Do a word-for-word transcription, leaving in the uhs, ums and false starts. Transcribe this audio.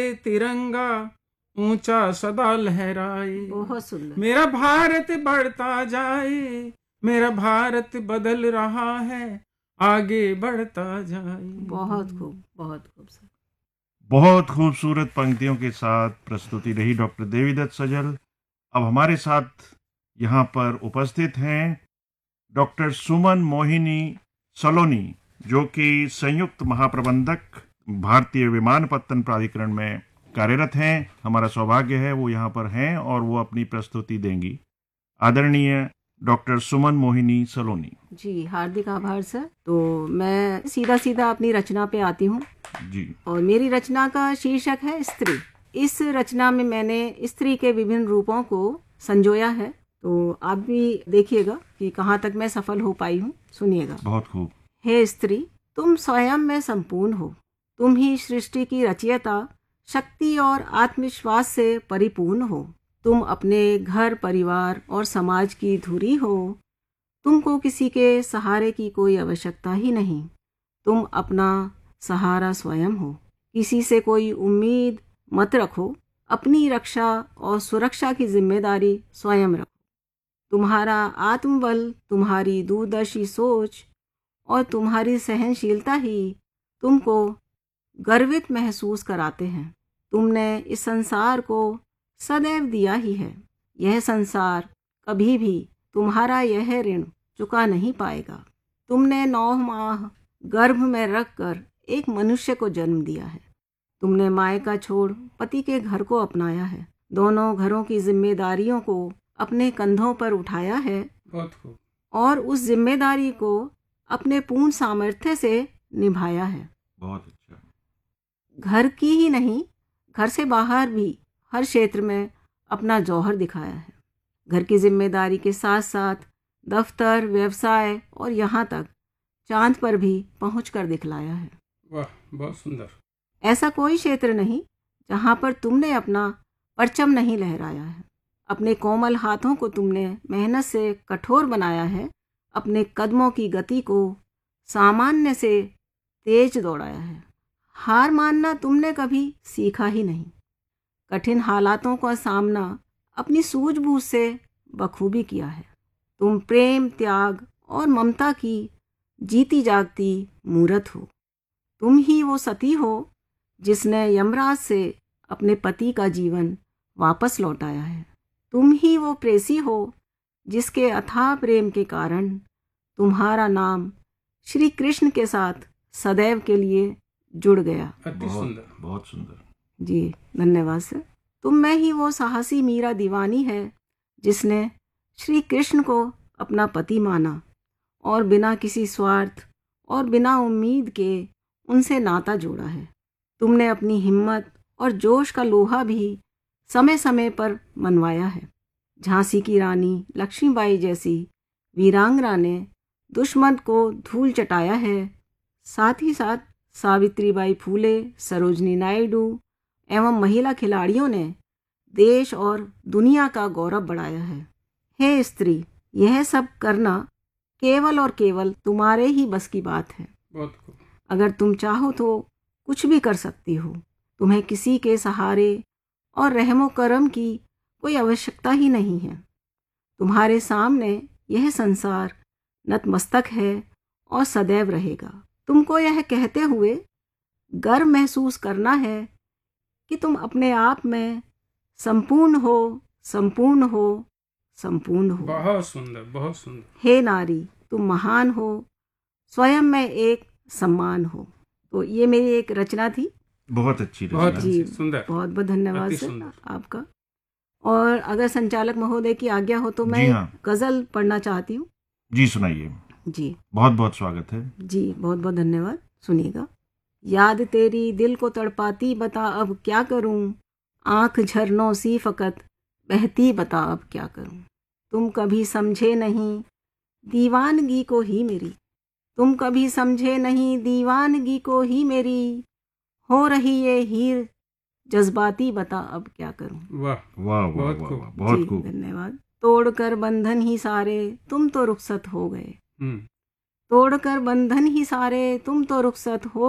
तिरंगा ऊंचा सदा लहराए। बहुत सुंदर। मेरा भारत बढ़ता जाए, मेरा भारत बदल रहा है, आगे बढ़ता जाए। बहुत खूब, बहुत खूब सर। बहुत खूबसूरत पंक्तियों के साथ प्रस्तुति रही डॉक्टर देवीदत्त सजल। अब हमारे साथ यहाँ पर उपस्थित हैं डॉक्टर सुमन मोहिनी सलोनी, जो कि संयुक्त महाप्रबंधक भारतीय विमानपत्तन प्राधिकरण में कार्यरत हैं। हमारा सौभाग्य है वो यहाँ पर हैं और वो अपनी प्रस्तुति देंगी। आदरणीय डॉक्टर सुमन मोहिनी सलोनी जी, हार्दिक आभार सर। तो मैं सीधा सीधा अपनी रचना पे आती हूँ जी। और मेरी रचना का शीर्षक है स्त्री। इस रचना में मैंने स्त्री के विभिन्न रूपों को संजोया है, तो आप भी देखिएगा कि कहाँ तक मैं सफल हो पाई हूँ। सुनिएगा। बहुत खूब। हे स्त्री, तुम स्वयं में संपूर्ण हो, तुम ही सृष्टि की रचयिता, शक्ति और आत्मविश्वास से परिपूर्ण हो। तुम अपने घर, परिवार और समाज की धुरी हो। तुमको किसी के सहारे की कोई आवश्यकता ही नहीं। तुम अपना सहारा स्वयं हो। किसी से कोई उम्मीद मत रखो। अपनी रक्षा और सुरक्षा की जिम्मेदारी स्वयं रखो। तुम्हारा आत्मबल, तुम्हारी दूरदर्शी सोच और तुम्हारी सहनशीलता ही तुमको गर्वित महसूस कराते हैं। तुमने इस संसार को सदैव दिया ही है। यह संसार कभी भी तुम्हारा यह ऋण चुका नहीं पाएगा। तुमने नौ माह गर्भ में रखकर एक मनुष्य को जन्म दिया है। तुमने मायका छोड़ पति के घर को अपनाया है। दोनों घरों की जिम्मेदारियों को अपने कंधों पर उठाया है बहुत खूब। और उस जिम्मेदारी को अपने पूर्ण सामर्थ्य से निभाया है। बहुत अच्छा। घर की ही नहीं, घर से बाहर भी हर क्षेत्र में अपना जौहर दिखाया है। घर की जिम्मेदारी के साथ साथ दफ्तर, व्यवसाय और यहाँ तक चांद पर भी पहुँच कर दिखलाया है। वाह, बहुत सुंदर। ऐसा कोई क्षेत्र नहीं जहाँ पर तुमने अपना परचम नहीं लहराया है। अपने कोमल हाथों को तुमने मेहनत से कठोर बनाया है। अपने कदमों की गति को सामान्य से तेज दौड़ाया है। हार मानना तुमने कभी सीखा ही नहीं। कठिन हालातों का सामना अपनी सूझबूझ से बखूबी किया है। तुम प्रेम, त्याग और ममता की जीती जागती मूरत हो। तुम ही वो सती हो जिसने यमराज से अपने पति का जीवन वापस लौटाया है। तुम ही वो प्रेसी हो जिसके अथाह प्रेम के कारण तुम्हारा नाम श्री कृष्ण के साथ सदैव के लिए जुड़ गया। अति सुंदर, बहुत सुंदर। जी, धन्यवाद सर। तुम में ही वो साहसी मीरा दीवानी है जिसने श्री कृष्ण को अपना पति माना और बिना किसी स्वार्थ और बिना उम्मीद के उनसे नाता जोड़ा है। तुमने अपनी हिम्मत और जोश का लोहा भी समय समय पर मनवाया है। झांसी की रानी लक्ष्मीबाई जैसी वीरांगना ने दुश्मन को धूल चटाया है। साथ ही साथ सावित्रीबाई फूले, सरोजनी नायडू एवं महिला खिलाड़ियों ने देश और दुनिया का गौरव बढ़ाया है। हे स्त्री, यह सब करना केवल और केवल तुम्हारे ही बस की बात है। बहुत खूब। अगर तुम चाहो तो कुछ भी कर सकती हो। तुम्हें किसी के सहारे और रहमो करम की कोई आवश्यकता ही नहीं है। तुम्हारे सामने यह संसार नतमस्तक है और सदैव रहेगा। तुमको यह कहते हुए गर्व महसूस करना है कि तुम अपने आप में संपूर्ण हो, संपूर्ण हो, संपूर्ण हो। बहुत सुंदर, बहुत सुंदर। हे नारी, तुम महान हो, स्वयं में एक सम्मान हो। तो ये मेरी एक रचना थी। बहुत अच्छी रचना। बहुत जी, अच्छी, सुंदर। बहुत बहुत धन्यवाद अति सर सुंदर। आपका। और अगर संचालक महोदय की आज्ञा हो तो जी मैं हाँ। गजल पढ़ना चाहती हूँ। जी सुनाइए। जी बहुत बहुत स्वागत है। जी, बहुत बहुत धन्यवाद। सुनिएगा। याद तेरी दिल को तड़पाती, बता अब क्या करूं, आंख झरनों सी फकत बहती, बता अब क्या करूं। तुम कभी समझे नहीं दीवानगी को ही मेरी, तुम कभी समझे नहीं दीवानगी को ही मेरी, हो रही ये हीर जज्बाती, बता अब क्या करूं। वाह वाह वाह बहुत वाह खूब। वाह, बहुत जी, खूब। धन्यवाद। तोड़कर बंधन ही सारे तुम तो रुखसत हो गए, हम्म तोड़कर बंधन ही सारे तुम तो रुखसत हो